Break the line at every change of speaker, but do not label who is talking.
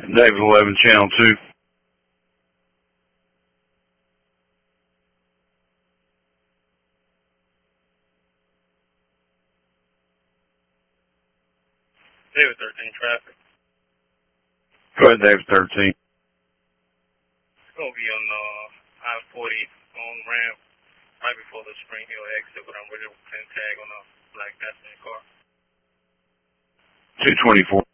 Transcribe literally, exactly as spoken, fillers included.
David eleven, channel two.
David thirteen, traffic.
Go ahead, David thirteen.
It's going to be on uh, I forty on ramp right before the Spring Hill exit, but I'm ready to pin tag on a black passenger car.
two twenty-four.